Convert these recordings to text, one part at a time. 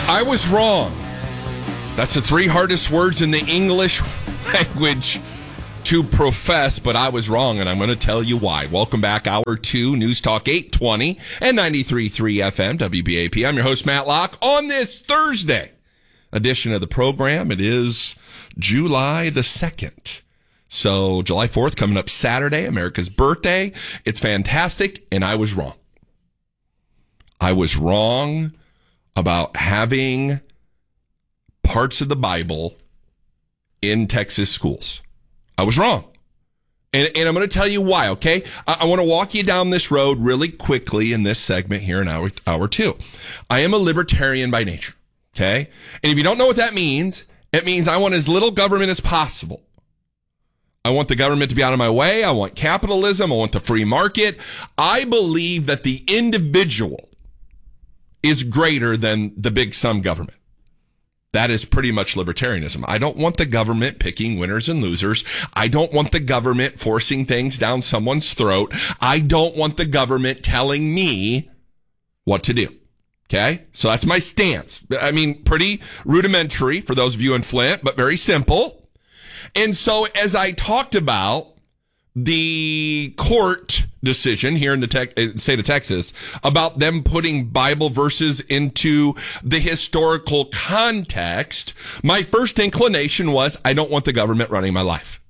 I was wrong. That's the three hardest words in the English language to profess, but I was wrong, and I'm going to tell you why. Welcome back, Hour 2, News Talk 820 and 93.3 FM, WBAP. I'm your host, Matt Locke. On this Thursday edition of the program, it is July the 2nd. So July 4th coming up Saturday, America's birthday. It's fantastic, and I was wrong. I was wrong about having parts of the Bible in Texas schools. I was wrong. And I'm going to tell you why, okay? I want to walk you down this road really quickly in this segment here in hour 2. I am a libertarian by nature, okay? And if you don't know what that means, it means I want as little government as possible. I want the government to be out of my way. I want capitalism. I want the free market. I believe that the individual is greater than the big sum government. That is pretty much libertarianism. I don't want the government picking winners and losers. I don't want the government forcing things down someone's throat. I don't want the government telling me what to do. Okay? So that's my stance. I mean, pretty rudimentary for those of you in Flint, but very simple. And so as I talked about the court decision here in the state of Texas about them putting Bible verses into the historical context, my first inclination was, I don't want the government running my life.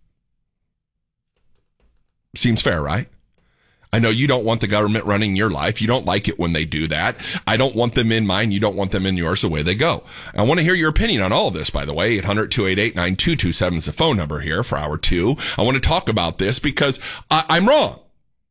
Seems fair, right? I know you don't want the government running your life. You don't like it when they do that. I don't want them in mine. You don't want them in yours. Away they go. I want to hear your opinion on all of this, by the way. 800-288-9227 is the phone number here for Hour 2. I want to talk about this because I'm wrong.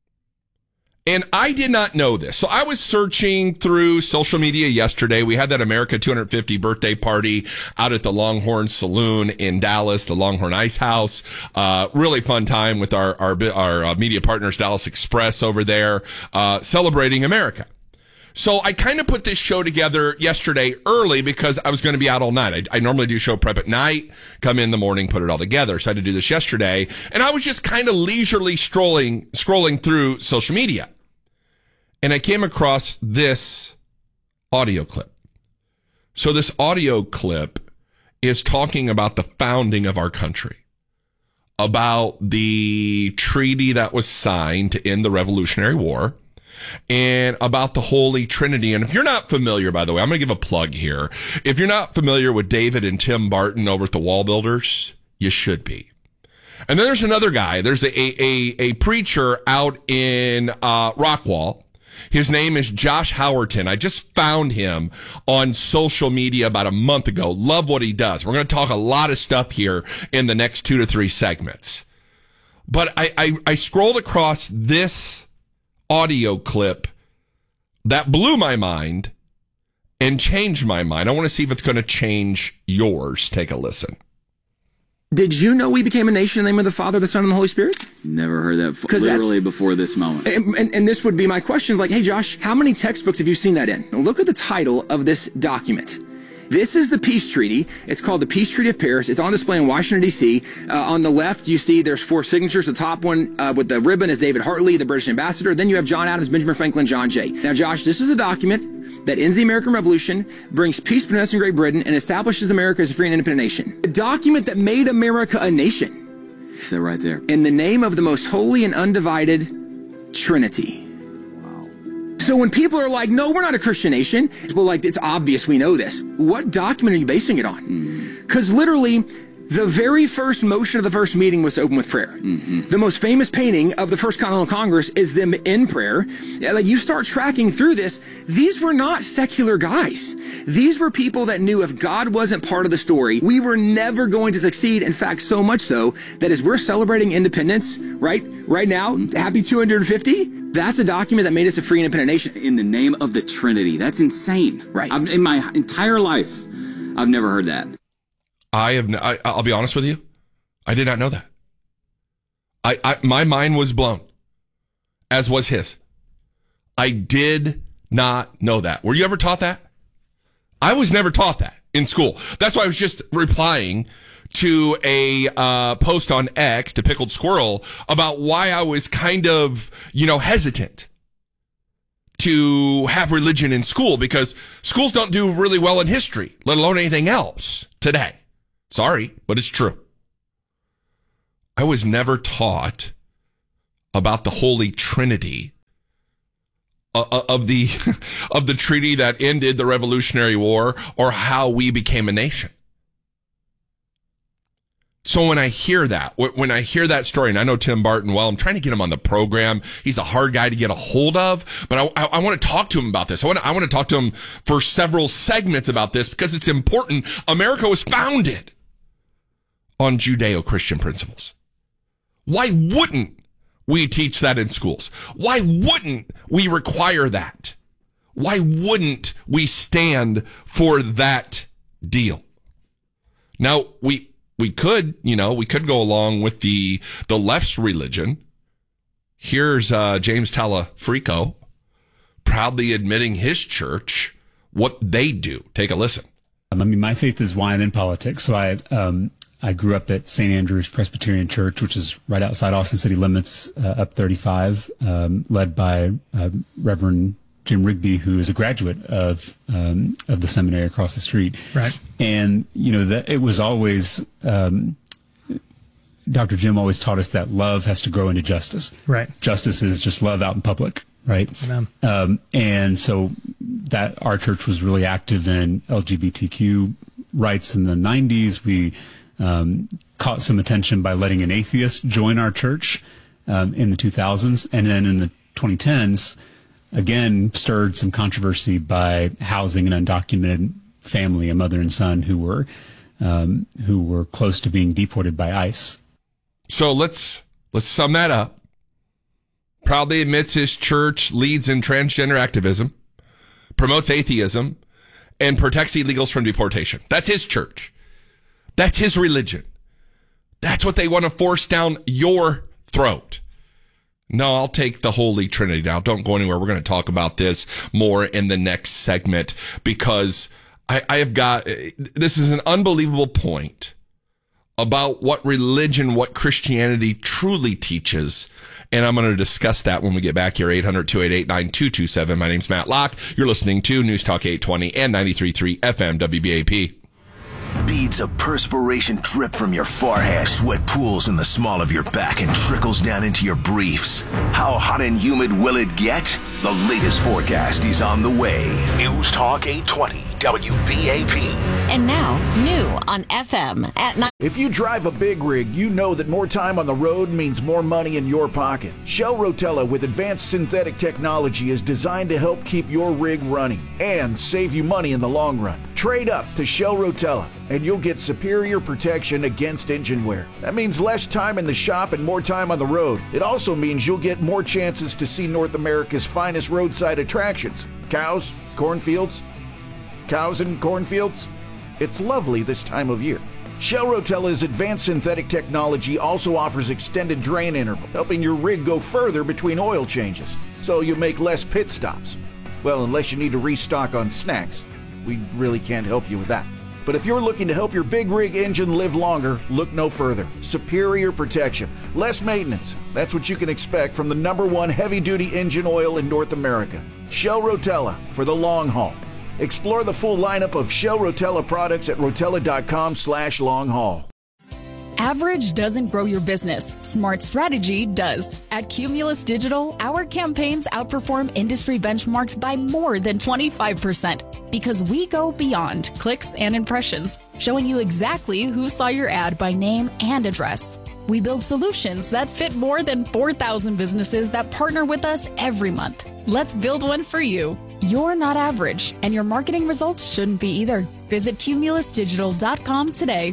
And I did not know this. So I was searching through social media yesterday. We had that America 250 birthday party out at the Longhorn Saloon in Dallas, the Longhorn Ice House. Really fun time with our media partners, Dallas Express over there, celebrating America. So I kind of put this show together yesterday early because I was going to be out all night. I normally do show prep at night, come in the morning, put it all together. So I had to do this yesterday. And I was just kind of leisurely scrolling through social media. And I came across this audio clip. So this audio clip is talking about the founding of our country, about the treaty that was signed to end the Revolutionary War, and about the Holy Trinity. And if you're not familiar, by the way, I'm going to give a plug here. If you're not familiar with David and Tim Barton over at the Wall Builders, you should be. And then there's another guy. There's a preacher out in Rockwall. His name is Josh Howerton. I just found him on social media about a month ago. Love what he does. We're going to talk a lot of stuff here in the next 2 to 3 segments. But I scrolled across this audio clip that blew my mind and changed my mind. I want to see if it's going to change yours. Take a listen. Did you know we became a nation in the name of the Father, the Son, and the Holy Spirit? Never heard that literally before this moment. And this would be my question, like, hey, Josh, how many textbooks have you seen that in? Look at the title of this document. This is the Peace Treaty. It's called the Peace Treaty of Paris. It's on display in Washington, D.C. On the left, you see there's 4 signatures. The top one with the ribbon is David Hartley, the British ambassador. Then you have John Adams, Benjamin Franklin, John Jay. Now, Josh, this is a document that ends the American Revolution, brings peace between us and Great Britain, and establishes America as a free and independent nation. A document that made America a nation. It's that right there. In the name of the most holy and undivided Trinity. So when people are like, no, we're not a Christian nation, well, like, it's obvious we know this. What document are you basing it on? Because literally, the very first motion of the first meeting was to open with prayer. The most famous painting of the First Continental Congress is them in prayer. Like, you start tracking through this, these were not secular guys. These were people that knew if God wasn't part of the story, we were never going to succeed. In fact, so much so that as we're celebrating independence, right now, happy 250, that's a document that made us a free independent nation. In the name of the Trinity. That's insane. Right. In my entire life, I've never heard that. I'll be honest with you. I did not know that. My mind was blown, as was his. I did not know that. Were you ever taught that? I was never taught that in school. That's why I was just replying to a post on X to Pickled Squirrel about why I was kind of, hesitant to have religion in school because schools don't do really well in history, let alone anything else today. Sorry, but it's true. I was never taught about the Holy Trinity of the treaty that ended the Revolutionary War or how we became a nation. So when I hear that story, and I know Tim Barton well, I'm trying to get him on the program. He's a hard guy to get a hold of, but I want to talk to him about this. I want to talk to him for several segments about this because it's important. America was founded on Judeo-Christian principles. Why wouldn't we teach that in schools? Why wouldn't we require that? Why wouldn't we stand for that deal? Now, we could go along with the left's religion. Here's James Talafrico proudly admitting his church, what they do. Take a listen. My faith is wine and politics. So I grew up at St. Andrew's Presbyterian Church, which is right outside Austin city limits, up 35, led by Reverend Jim Rigby, who is a graduate of the seminary across the street. Right. And, it was always, Dr. Jim always taught us that love has to grow into justice. Right. Justice is just love out in public. Right. Amen. And so that our church was really active in LGBTQ rights in the 90s. We caught some attention by letting an atheist join our church in the 2000s. And then in the 2010s, again, stirred some controversy by housing an undocumented family, a mother and son who were close to being deported by ICE. So let's sum that up. Proudly admits his church leads in transgender activism, promotes atheism, and protects illegals from deportation. That's his church. That's his religion. That's what they want to force down your throat. No, I'll take the Holy Trinity now. Don't go anywhere. We're going to talk about this more in the next segment because this is an unbelievable point about what religion, what Christianity truly teaches. And I'm going to discuss that when we get back here. 800-288-9227. My name's Matt Locke. You're listening to News Talk 820 and 93.3 FM WBAP. Beads of perspiration drip from your forehead. Sweat pools in the small of your back and trickles down into your briefs. How hot and humid will it get? The latest forecast is on the way. News Talk 820 WBAP. And now, new on FM at 9. If you drive a big rig, you know that more time on the road means more money in your pocket. Shell Rotella with advanced synthetic technology is designed to help keep your rig running and save you money in the long run. Trade up to Shell Rotella and you'll get superior protection against engine wear. That means less time in the shop and more time on the road. It also means you'll get more chances to see North America's finest roadside attractions. Cows, cornfields. Cows and cornfields. It's lovely this time of year. Shell Rotella's advanced synthetic technology also offers extended drain interval, helping your rig go further between oil changes, so you make less pit stops. Well, unless you need to restock on snacks. We really can't help you with that. But if you're looking to help your big rig engine live longer, look no further. Superior protection, less maintenance. That's what you can expect from the #1 heavy-duty engine oil in North America. Shell Rotella for the long haul. Explore the full lineup of Shell Rotella products at rotella.com/long-haul. Average doesn't grow your business. Smart strategy does. At Cumulus Digital, our campaigns outperform industry benchmarks by more than 25% because we go beyond clicks and impressions, showing you exactly who saw your ad by name and address. We build solutions that fit more than 4,000 businesses that partner with us every month. Let's build one for you. You're not average, and your marketing results shouldn't be either. Visit cumulusdigital.com today.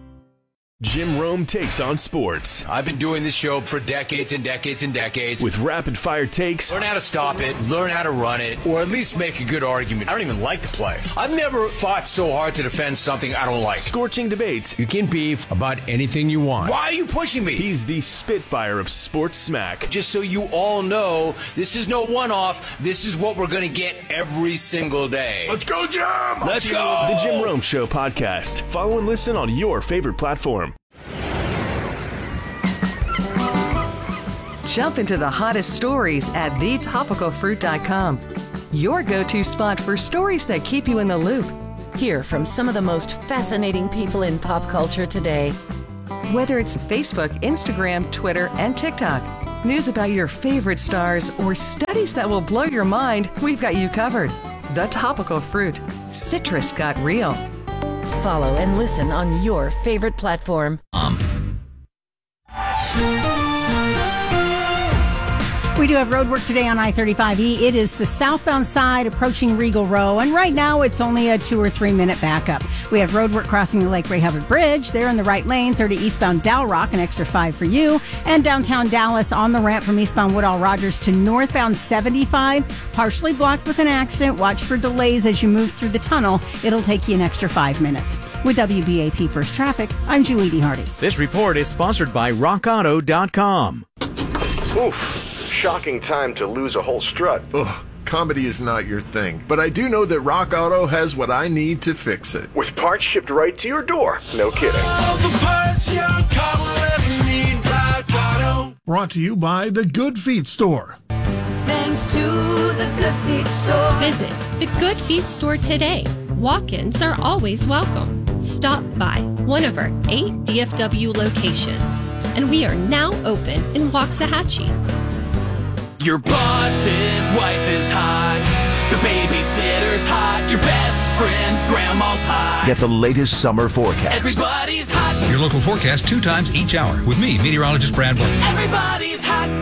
Jim Rome takes on sports. I've been doing this show for decades and decades and decades. With rapid-fire takes. Learn how to stop it, learn how to run it, or at least make a good argument. I don't even like the play. I've never fought so hard to defend something I don't like. Scorching debates. You can beef about anything you want. Why are you pushing me? He's the Spitfire of sports smack. Just so you all know, this is no one-off. This is what we're going to get every single day. Let's go, Jim! Let's go! The Jim Rome Show podcast. Follow and listen on your favorite platform. Jump into the hottest stories at thetopicalfruit.com. Your go-to spot for stories that keep you in the loop. Hear from some of the most fascinating people in pop culture today. Whether it's Facebook, Instagram, Twitter, and TikTok, news about your favorite stars, or studies that will blow your mind, we've got you covered. The Topical Fruit. Citrus got real. Follow and listen on your favorite platform. We do have road work today on I-35E. It is the southbound side approaching Regal Row, and right now it's only a 2 or 3 minute backup. We have road work crossing the Lake Ray Hubbard Bridge. They're in the right lane, 30 eastbound Dow Rock, an extra 5 for you. And downtown Dallas on the ramp from eastbound Woodall Rogers to northbound 75, partially blocked with an accident. Watch for delays as you move through the tunnel. It'll take you an extra 5 minutes. With WBAP First Traffic, I'm Julie D. Hardy. This report is sponsored by RockAuto.com. Oof. Shocking time to lose a whole strut. Ugh, comedy is not your thing. But I do know that Rock Auto has what I need to fix it. With parts shipped right to your door. No kidding. All the parts your car will ever need, Rock Auto. Brought to you by The Good Feet Store. Thanks to The Good Feet Store. Visit The Good Feet Store today. Walk-ins are always welcome. Stop by one of our 8 DFW locations. And we are now open in Waxahachie. Your boss's wife is hot. The babysitter's hot. Your best friend's grandma's hot. Get the latest summer forecast. Everybody's hot. Your local forecast 2 times each hour with me, meteorologist Brad Burke. Everybody's hot.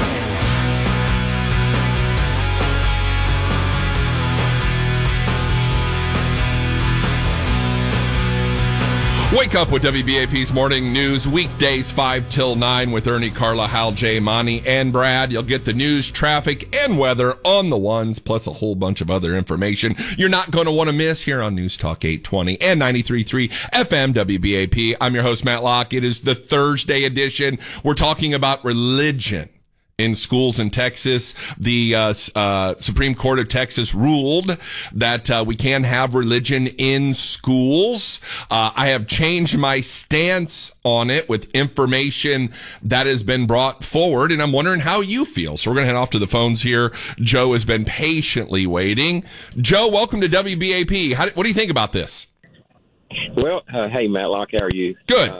Wake up with WBAP's Morning News, weekdays 5 till 9 with Ernie, Carla, Hal, Jay, Monty, and Brad. You'll get the news, traffic, and weather on the ones, plus a whole bunch of other information you're not going to want to miss here on News Talk 820 and 93.3 FM WBAP. I'm your host, Matt Locke. It is the Thursday edition. We're talking about religion in schools in Texas. The Supreme Court of Texas ruled that we can have religion in schools. I have changed my stance on it with information that has been brought forward, and I'm wondering how you feel. So we're going to head off to the phones here. Joe has been patiently waiting. Joe, welcome to WBAP. What do you think about this? Well, hey, Matlock, how are you? Good.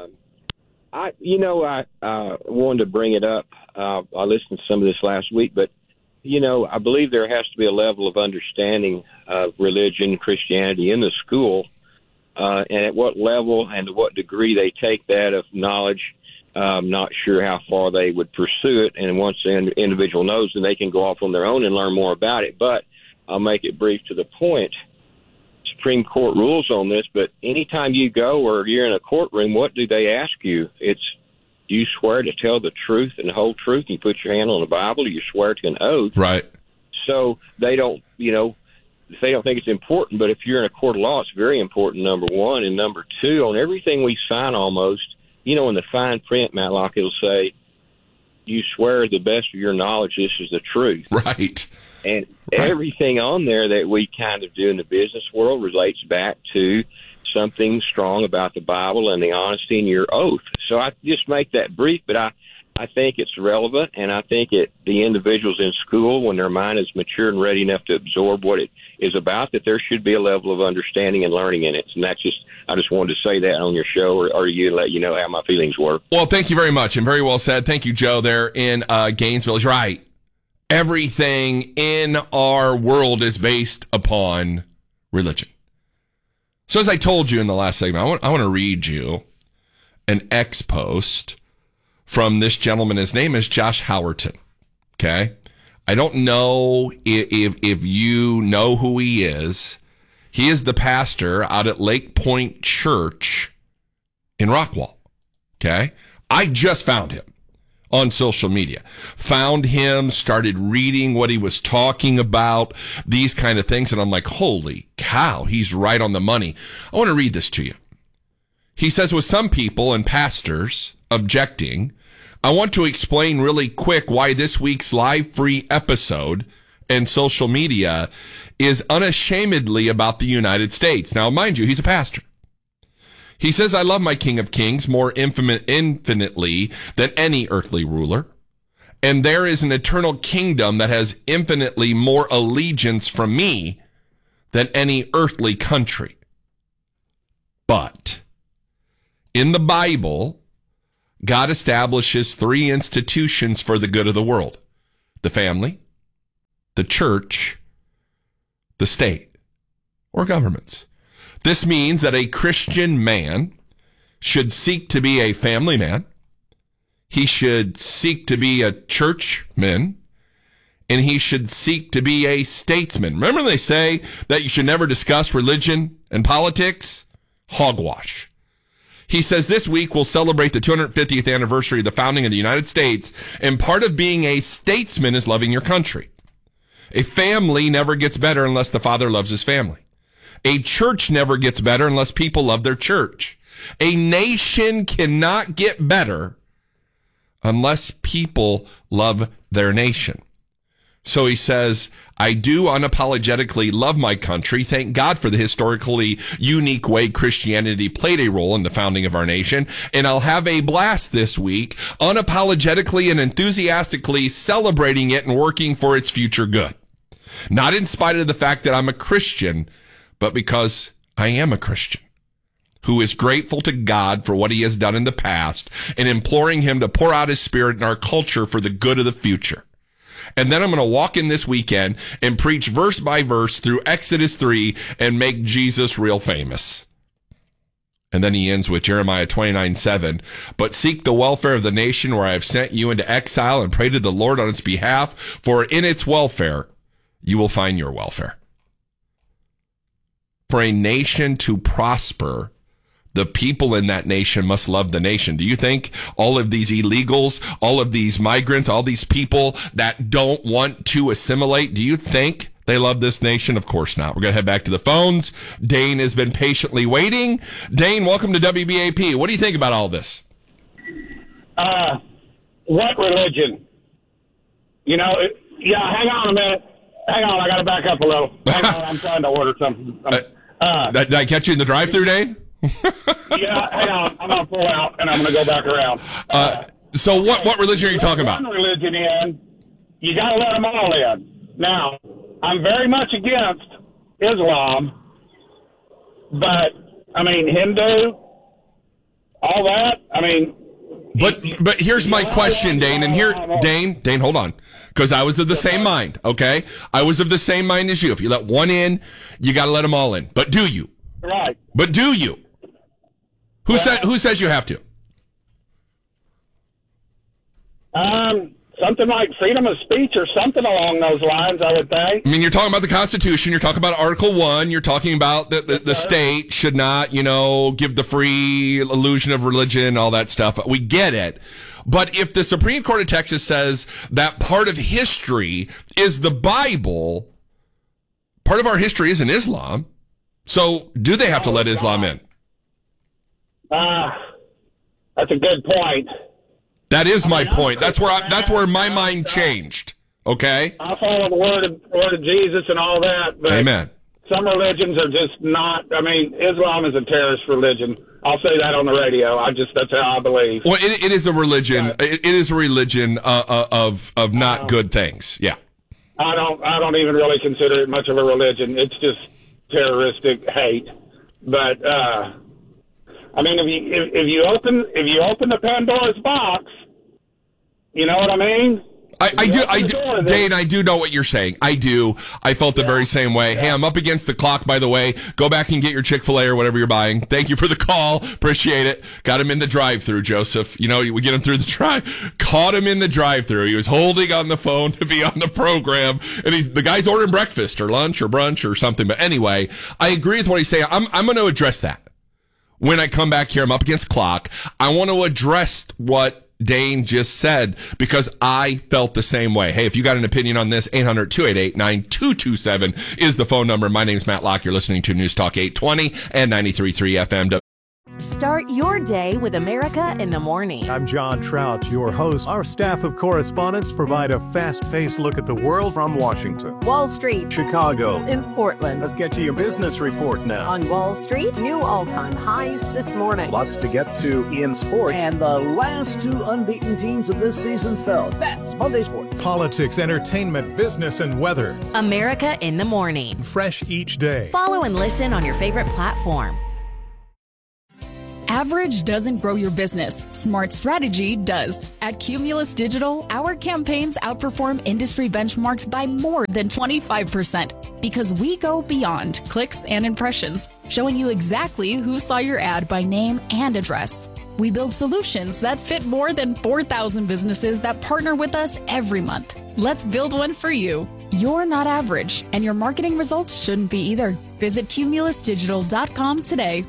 I wanted to bring it up. I listened to some of this last week, but, I believe there has to be a level of understanding of religion, Christianity in the school, and at what level and to what degree they take that of knowledge. I'm not sure how far they would pursue it, and once the individual knows, then they can go off on their own and learn more about it. But I'll make it brief to the point. Supreme Court rules on this, but anytime you go or you're in a courtroom, what do they ask you? It's, do you swear to tell the truth and the whole truth? You put your hand on the Bible, or you swear to an oath. Right. So they don't, they don't think it's important, but if you're in a court of law, it's very important, number one. And number two, on everything we sign almost, in the fine print, Matlock, it'll say, you swear to the best of your knowledge this is the truth. Right. And everything on there that we kind of do in the business world relates back to something strong about the Bible and the honesty in your oath. So I just make that brief, but I think it's relevant, and I think the individuals in school, when their mind is mature and ready enough to absorb what it is about, that there should be a level of understanding and learning in it. And I just wanted to say that on your show, or you let you know how my feelings were. Well, thank you very much, and very well said. Thank you, Joe, there in Gainesville. He's right. Everything in our world is based upon religion. So as I told you in the last segment, I want to read you an X post from this gentleman. His name is Josh Howerton. Okay. I don't know if you know who he is. He is the pastor out at Lake Point Church in Rockwall. Okay. I just found him on social media. Found him, started reading what he was talking about, these kind of things, and I'm like, holy cow, he's right on the money. I want to read this to you. He says, with some people and pastors objecting, I want to explain really quick why this week's live free episode and social media is unashamedly about the United States. Now, mind you, he's a pastor. He says, I love my King of Kings more infinitely than any earthly ruler. And there is an eternal kingdom that has infinitely more allegiance from me than any earthly country. But in the Bible, God establishes 3 institutions for the good of the world: the family, the church, the state, or governments. This means that a Christian man should seek to be a family man. He should seek to be a churchman, and he should seek to be a statesman. Remember they say that you should never discuss religion and politics? Hogwash. He says this week we'll celebrate the 250th anniversary of the founding of the United States, and part of being a statesman is loving your country. A family never gets better unless the father loves his family. A church never gets better unless people love their church. A nation cannot get better unless people love their nation. So he says, I do unapologetically love my country. Thank God for the historically unique way Christianity played a role in the founding of our nation. And I'll have a blast this week, unapologetically and enthusiastically celebrating it and working for its future good. Not in spite of the fact that I'm a Christian, but because I am a Christian who is grateful to God for what he has done in the past and imploring him to pour out his spirit in our culture for the good of the future. And then I'm going to walk in this weekend and preach verse by verse through Exodus 3 and make Jesus real famous. And then he ends with Jeremiah 29:7. But seek the welfare of the nation where I have sent you into exile, and pray to the Lord on its behalf, for in its welfare you will find your welfare. For a nation to prosper, the people in that nation must love the nation. Do you think all of these illegals, all of these migrants, all these people that don't want to assimilate, do you think they love this nation? Of course not. We're going to head back to the phones. Dane has been patiently waiting. Dane, welcome to WBAP. What do you think about all this? What religion? You know, hang on a minute. Hang on, I got to back up a little. Hang on, I'm trying to order something. Did I catch you in the drive-thru, Dane? Yeah, hang on. I'm going to pull out, and I'm going to go back around. So what religion are you talking about? One religion in, you got to let them all in. Now, I'm very much against Islam, but, I mean, Hindu, all that, I mean... But here's my question, Dane, and here, Dane, hold on, because I was of the same mind, okay? I was of the same mind as you. If you let one in, you got to let them all in. But do you? Right. But do you? Who says you have to? Something like freedom of speech or something along those lines, I would think. I mean, you're talking about the Constitution. You're talking about Article 1. You're talking about the state should not, give the free illusion of religion, all that stuff. We get it. But if the Supreme Court of Texas says that part of history is the Bible, part of our history isn't Islam. So do they have to let Islam in? That's a good point. That is my point. That's where my mind changed. Okay? I follow the word of Jesus and all that. But Amen. Some religions are just not. I mean, Islam is a terrorist religion. I'll say that on the radio. That's how I believe. Well, it is a religion. It is a religion of not good things. Yeah. I don't even really consider it much of a religion. It's just terroristic hate. But I mean, if you open the Pandora's box, you know what I mean? I do, Dane, I do know what you're saying. I do. I felt the very same way. Hey, I'm up against the clock, by the way. Go back and get your Chick-fil-A or whatever you're buying. Thank you for the call. Appreciate it. Got him in the drive-thru, Joseph. We get him through the drive. Caught him in the drive-thru. He was holding on the phone to be on the program, and the guy's ordering breakfast or lunch or brunch or something. But anyway, I agree with what he's saying. I'm going to address that. When I come back here, I'm up against clock. I want to address what Dane just said because I felt the same way. Hey, if you got an opinion on this, 800-288-9227 is the phone number. My name's Matt Locke. You're listening to News Talk 820 and 93.3 FM. Start your day with America in the morning. I'm John Trout, your host. Our staff of correspondents provide a fast-paced look at the world from Washington, Wall Street, Chicago, in Portland. Let's get to your business report now. On Wall Street, new all-time highs this morning. Lots to get to in sports. And the last two unbeaten teams of this season fell. That's Monday Sports. Politics, entertainment, business, and weather. America in the morning. Fresh each day. Follow and listen on your favorite platform. Average doesn't grow your business. Smart strategy does. At Cumulus Digital, our campaigns outperform industry benchmarks by more than 25% because we go beyond clicks and impressions, showing you exactly who saw your ad by name and address. We build solutions that fit more than 4,000 businesses that partner with us every month. Let's build one for you. You're not average, and your marketing results shouldn't be either. Visit cumulusdigital.com today.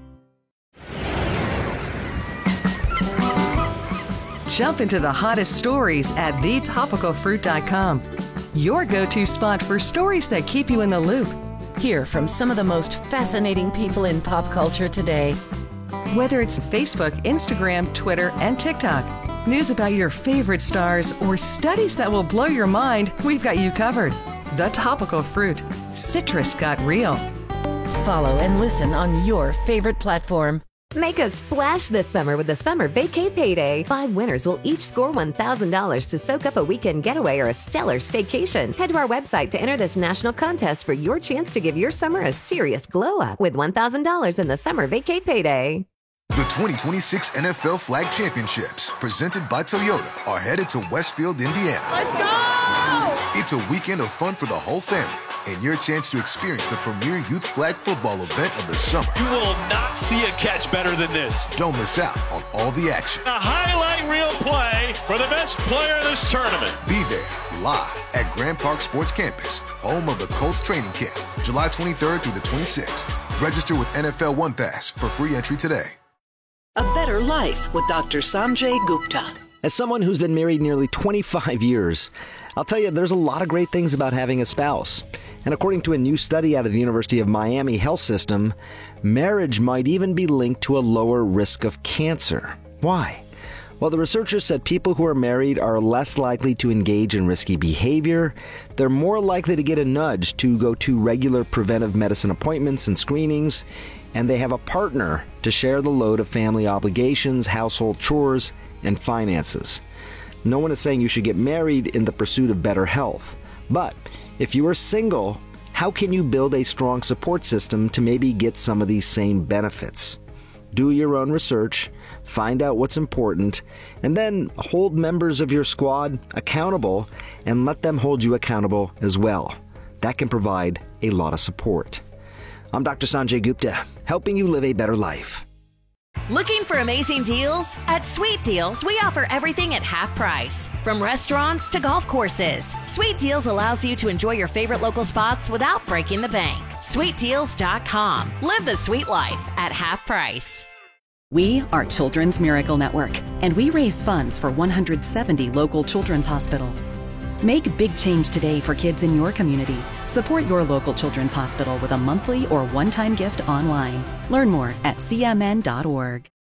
Jump into the hottest stories at thetopicalfruit.com. Your go-to spot for stories that keep you in the loop. Hear from some of the most fascinating people in pop culture today. Whether it's Facebook, Instagram, Twitter, and TikTok, news about your favorite stars, or studies that will blow your mind, we've got you covered. The Topical Fruit. Citrus got real. Follow and listen on your favorite platform. Make a splash this summer with the Summer Vacay Payday. 5 winners will each score $1,000 to soak up a weekend getaway or a stellar staycation. Head to our website to enter this national contest for your chance to give your summer a serious glow up with $1,000 in the Summer Vacay Payday. The 2026 NFL Flag Championships, presented by Toyota, are headed to Westfield, Indiana. Let's go! It's a weekend of fun for the whole family, and your chance to experience the premier youth flag football event of the summer. You will not see a catch better than this. Don't miss out on all the action. A highlight reel play for the best player of this tournament. Be there live at Grand Park Sports Campus, home of the Colts training camp, July 23rd through the 26th. Register with NFL One Pass for free entry today. A better life with Dr. Sanjay Gupta. As someone who's been married nearly 25 years, I'll tell you there's a lot of great things about having a spouse. And according to a new study out of the University of Miami Health System, marriage might even be linked to a lower risk of cancer. Why? Well, the researchers said people who are married are less likely to engage in risky behavior, they're more likely to get a nudge to go to regular preventive medicine appointments and screenings, and they have a partner to share the load of family obligations, household chores, and finances. No one is saying you should get married in the pursuit of better health. But if you are single, how can you build a strong support system to maybe get some of these same benefits? Do your own research, find out what's important, and then hold members of your squad accountable and let them hold you accountable as well. That can provide a lot of support. I'm Dr. Sanjay Gupta, helping you live a better life. Looking for amazing deals? At Sweet Deals, we offer everything at half price. From restaurants to golf courses, Sweet Deals allows you to enjoy your favorite local spots without breaking the bank. SweetDeals.com. Live the sweet life at half price. We are Children's Miracle Network, and we raise funds for 170 local children's hospitals. Make a big change today for kids in your community. Support your local children's hospital with a monthly or one-time gift online. Learn more at cmn.org.